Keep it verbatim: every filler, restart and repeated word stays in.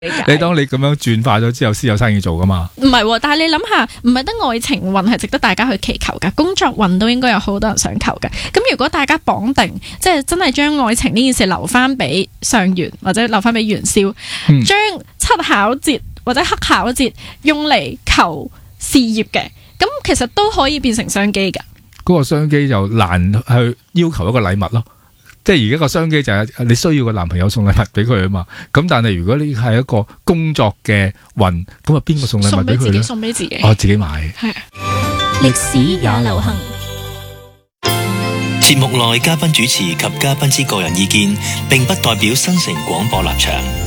你當你咁樣轉化咗之後，先有生意做噶嘛？ 唔係，但係你諗下，唔係得愛情運係值得大家去祈求噶，工作運都應該有好多人想求嘅。咁如果大家綁定，即係真係將愛情呢件事留翻俾上元或者留翻俾元宵， 嗯、 將七巧節或者黑巧節用嚟求事業嘅，咁其實都可以變成商機噶。 嗰個商機就難去要求一個禮物咯。即係而家個商機就係你需要個男朋友送禮物俾佢啊嘛，咁但係如果你係一個工作嘅運，咁啊邊個送禮物俾佢咧？ 送俾自己，送俾自己。 哦，自己買。 係。 歷史也流行。節目內嘉賓主持及嘉賓之個人意見，並不代表新城廣播立場。